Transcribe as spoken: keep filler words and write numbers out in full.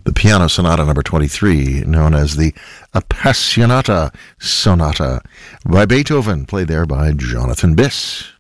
the Piano Sonata number twenty-three, known as the Appassionata Sonata by Beethoven, played there by Jonathan Biss.